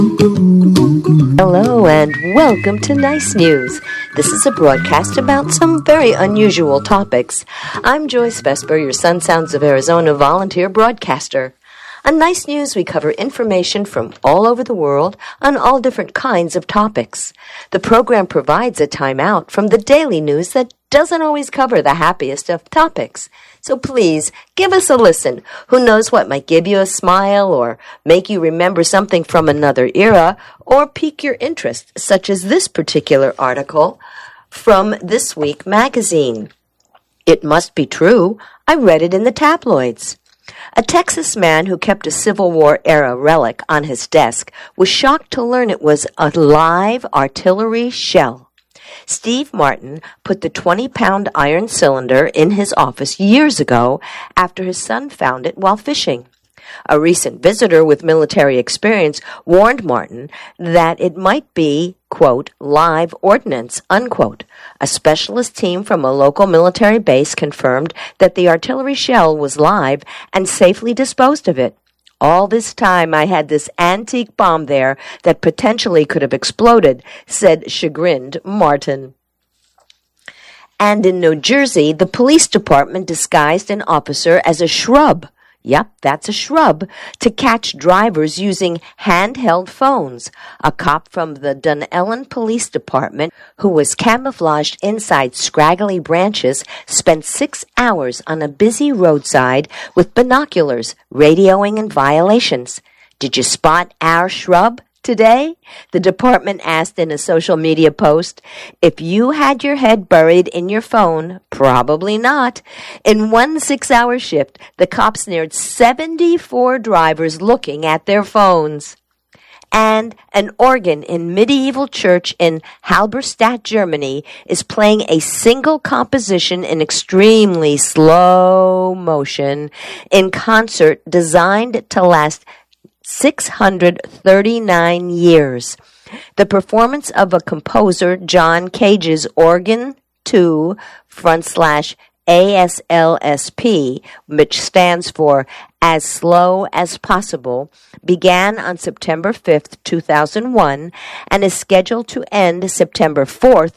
Hello and welcome to Nice News. This is a broadcast about some very unusual topics. I'm Joyce Vesper, your Sun Sounds of Arizona volunteer broadcaster. On Nice News, we cover information from all over the world on all different kinds of topics. The program provides a timeout from the daily news that doesn't always cover the happiest of topics. So please, give us a listen. Who knows what might give you a smile or make you remember something from another era or pique your interest, such as this particular article from This Week magazine. It must be true. I read it in the tabloids. A Texas man who kept a Civil War-era relic on his desk was shocked to learn it was a live artillery shell. Steve Martin put the 20-pound iron cylinder in his office years ago after his son found it while fishing. A recent visitor with military experience warned Martin that it might be, quote, live ordnance, unquote. A specialist team from a local military base confirmed that the artillery shell was live and safely disposed of it. All this time I had this antique bomb there that potentially could have exploded, said chagrined Martin. And in New Jersey, the police department disguised an officer as a shrub. Yep, that's a shrub, to catch drivers using handheld phones. A cop from the Dunellen Police Department, who was camouflaged inside scraggly branches, spent 6 hours on a busy roadside with binoculars, radioing in violations. Did you spot our shrub today? The department asked in a social media post. If you had your head buried in your phone, probably not. In one 6-hour shift, the cops snared 74 drivers looking at their phones. And an organ in medieval church in Halberstadt, Germany, is playing a single composition in extremely slow motion in concert designed to last 639 years. The performance of a composer, John Cage's Organ 2 /ASLSP, which stands for As Slow as Possible, began on September 5th, 2001, and is scheduled to end September 4th,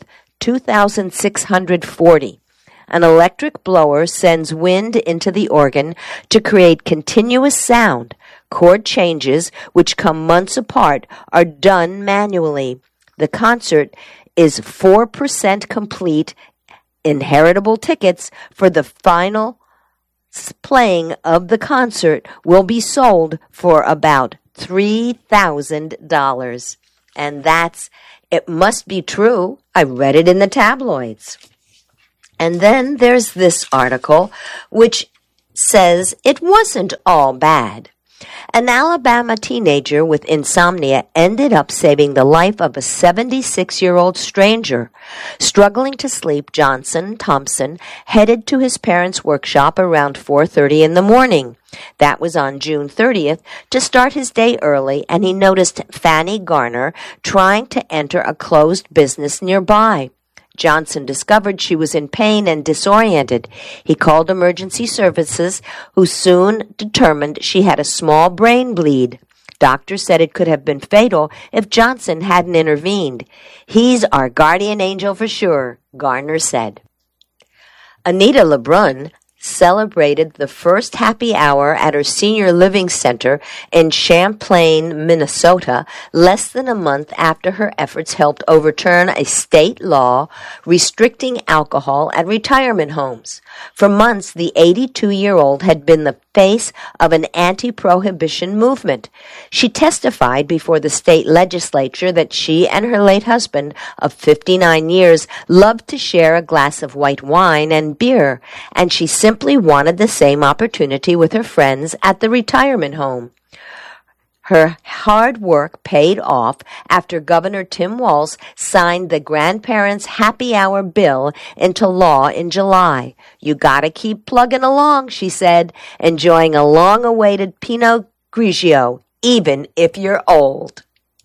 2640. An electric blower sends wind into the organ to create continuous sound. Chord changes, which come months apart, are done manually. The concert is 4% complete. Inheritable tickets for the final playing of the concert will be sold for about $3,000. And that's, it must be true. I read it in the tabloids. And then there's this article, which says it wasn't all bad. An Alabama teenager with insomnia ended up saving the life of a 76-year-old stranger. Struggling to sleep, Johnson Thompson headed to his parents' workshop around 4:30 in the morning. That was on June 30th to start his day early, and he noticed Fanny Garner trying to enter a closed business nearby. Johnson discovered she was in pain and disoriented. He called emergency services, who soon determined she had a small brain bleed. Doctors said it could have been fatal if Johnson hadn't intervened. He's our guardian angel for sure, Garner said. Anita LeBrun celebrated the first happy hour at her senior living center in Champlain, Minnesota, less than a month after her efforts helped overturn a state law restricting alcohol at retirement homes. For months, the 82-year-old had been the face of an anti-prohibition movement. She testified before the state legislature that she and her late husband of 59 years loved to share a glass of white wine and beer, and she simply wanted the same opportunity with her friends at the retirement home. Her hard work paid off after Governor Tim Walz signed the Grandparents' Happy Hour bill into law in July. You gotta keep plugging along, she said, enjoying a long-awaited Pinot Grigio, even if you're old.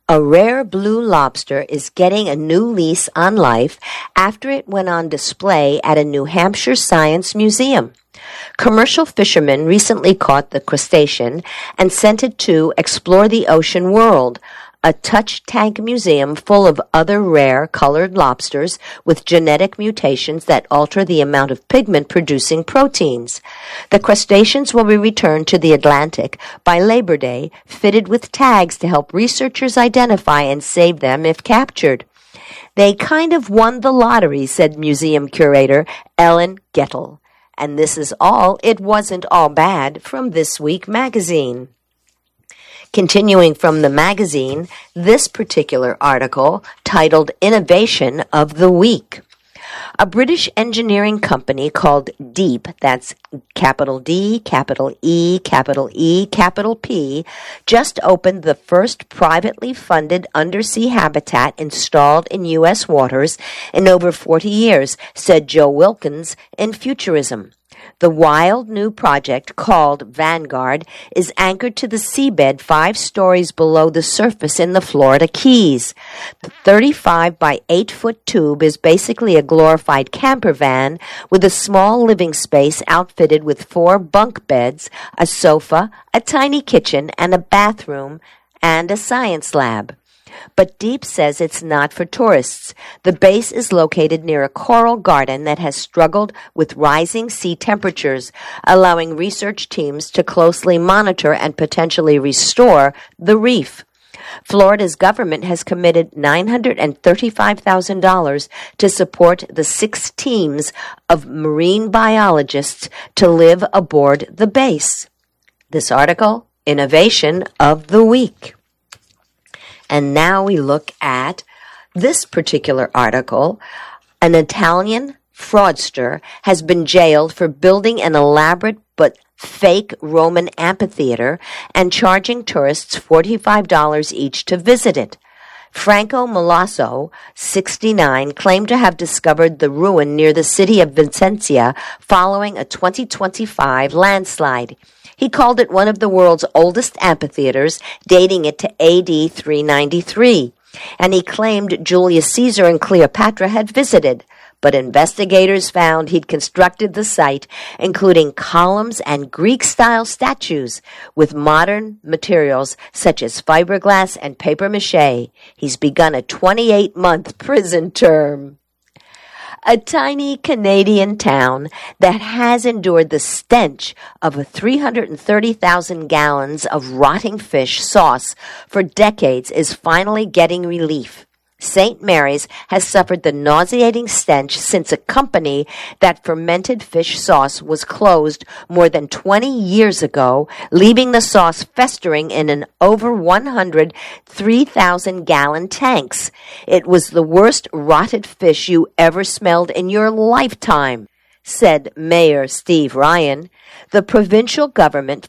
A rare blue lobster is getting a new lease on life after it went on display at a New Hampshire Science Museum. Commercial fishermen recently caught the crustacean and sent it to Explore the Ocean World, a touch tank museum full of other rare colored lobsters with genetic mutations that alter the amount of pigment-producing proteins. The crustaceans will be returned to the Atlantic by Labor Day, fitted with tags to help researchers identify and save them if captured. They kind of won the lottery, said museum curator Ellen Gettle. And this is all It Wasn't All Bad from This Week magazine. Continuing from the magazine, this particular article titled Innovation of the Week. A British engineering company called Deep, that's capital D, capital E, capital E, capital P, just opened the first privately funded undersea habitat installed in U.S. waters in over 40 years, said Joe Wilkins in Futurism. The wild new project, called Vanguard, is anchored to the seabed 5 stories below the surface in the Florida Keys. The 35 by 8-foot tube is basically a glorified camper van with a small living space outfitted with 4 bunk beds, a sofa, a tiny kitchen, and a bathroom, and a science lab. But Deep says it's not for tourists. The base is located near a coral garden that has struggled with rising sea temperatures, allowing research teams to closely monitor and potentially restore the reef. Florida's government has committed $935,000 to support the 6 teams of marine biologists to live aboard the base. This article, Innovation of the Week. And now we look at this particular article. An Italian fraudster has been jailed for building an elaborate but fake Roman amphitheater and charging tourists $45 each to visit it. Franco Milazzo, 69, claimed to have discovered the ruin near the city of Vicenza following a 2025 landslide. He called it one of the world's oldest amphitheaters, dating it to AD 393. And he claimed Julius Caesar and Cleopatra had visited. But investigators found he'd constructed the site, including columns and Greek-style statues, with modern materials such as fiberglass and papier-mâché. He's begun a 28-month prison term. A tiny Canadian town that has endured the stench of 330,000 gallons of rotting fish sauce for decades is finally getting relief. St. Mary's has suffered the nauseating stench since a company that fermented fish sauce was closed more than 20 years ago, leaving the sauce festering in an over 100 3,000-gallon tanks. It was the worst rotted fish you ever smelled in your lifetime, said Mayor Steve Ryan. The provincial government